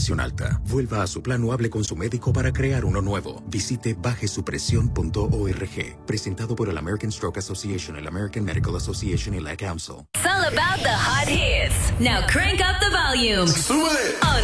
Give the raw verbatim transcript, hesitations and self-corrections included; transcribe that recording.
presión alta. Vuelva a su plan o hable con su médico para crear uno nuevo. Visite baje su presión punto org. Presentado por el American Stroke Association, el American Medical Association y la Council. It's all about the hot hits. Now crank up the volume. ¡Súbele! On